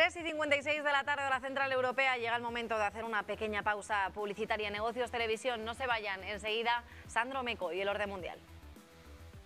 3:56 de la tarde hora central europea, llega el momento de hacer una pequeña pausa publicitaria. Negocios Televisión, no se vayan, enseguida Sandro Meco y el orden mundial.